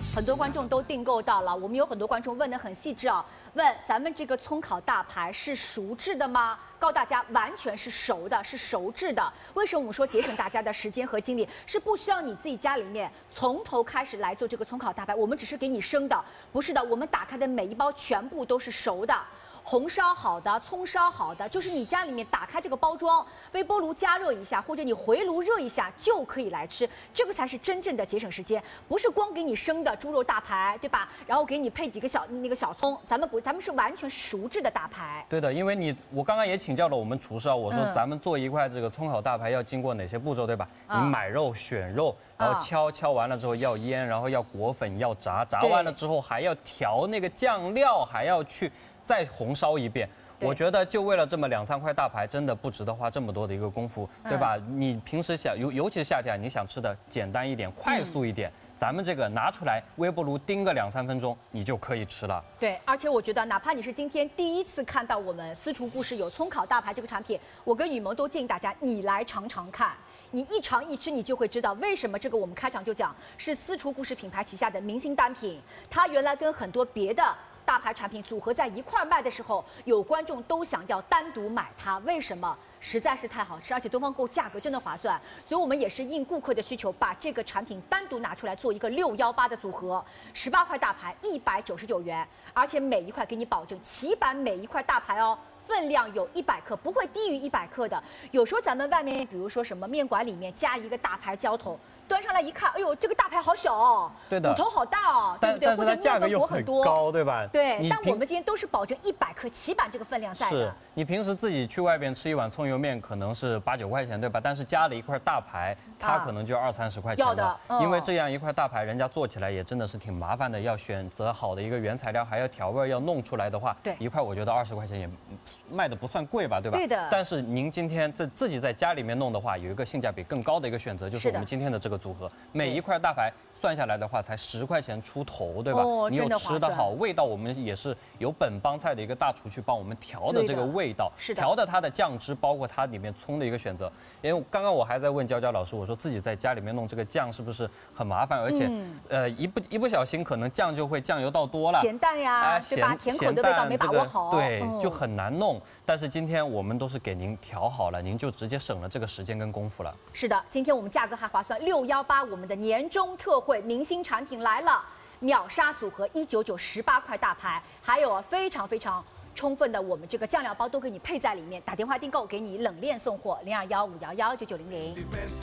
很多观众都订购到了。我们有很多观众问得很细致啊，问咱们这个葱烤大排是熟制的吗？告诉大家，完全是熟的，是熟制的。为什么我们说节省大家的时间和精力？是不需要你自己家里面从头开始来做这个葱烤大排，我们只是给你生的，不是的，我们打开的每一包全部都是熟的。 红烧好的，葱烧好的，就是你家里面打开这个包装，微波炉加热一下，或者你回炉热一下就可以来吃，这个才是真正的节省时间，不是光给你生的猪肉大排，对吧？然后给你配几个小葱，咱们是完全是熟制的大排。 对的，因为我刚刚也请教了我们厨师啊，我说咱们做一块这个葱烤大排要经过哪些步骤，对吧？你买肉选肉，然后敲完了之后要腌，然后要裹粉，要炸完了之后还要调那个酱料，还要去。 再红烧一遍，我觉得就为了这么2、3块大排，真的不值得花这么多的一个功夫，对吧？你平时尤其是夏天，你想吃的简单一点、快速一点，咱们这个拿出来微波炉叮个2、3分钟，你就可以吃了。 对，而且我觉得，哪怕你是今天第一次看到我们私厨故事有葱烤大排这个产品，我跟雨萌都建议大家你来尝尝看。 你一尝一吃，你就会知道为什么这个我们开场就讲是私厨故事品牌旗下的明星单品。它原来跟很多别的大牌产品组合在一块卖的时候，有观众都想要单独买它，为什么？实在是太好吃，而且东方购价格真的划算，所以我们也是应顾客的需求，把这个产品单独拿出来做一个618的组合，18块大排199元，而且每一块给你保证齐版每一块大排哦。 分量有100克，不会低于100克的。有时候咱们外面，比如说什么面馆里面加一个大排浇头，端上来一看，哎呦，这个大排好小哦， 对的， 骨头好大哦，对不对？ 或者价格又很高，对吧？ 对，但我们今天都是保证100克齐版这个分量在的。 是你平时自己去外边吃一碗葱油面，可能是8、9块钱，对吧？但是加了一块大排，它可能就20、30块钱了。要的，因为这样一块大排，人家做起来也真的是挺麻烦的，要选择好的一个原材料，还要调味，要弄出来的话， 对， 一块我觉得20块钱也卖的不算贵吧，对吧？ 对的。 但是您今天自己在家里面弄的话，有一个性价比更高的一个选择，就是我们今天的这个组合，每一块大排。 算下来的话，才10块钱出头，对吧？你有吃得好，味道我们也是有本帮菜的一个大厨去帮我们调的这个味道，调的它的酱汁，包括它里面葱的一个选择。因为刚刚我还在问娇娇老师，我说自己在家里面弄这个酱是不是很麻烦，而且一不小心可能酱油倒多了， 咸淡呀，对吧？甜口的味道没把握好， 对，就很难弄。但是今天我们都是给您调好了，您就直接省了这个时间跟功夫了。 是的，今天我们价格还划算，618我们的年终特惠。 明星产品来了，秒杀组合19918块大排，还有非常充分的我们这个酱料包都给你配在里面。打电话订购，给你冷链送货，0215119900。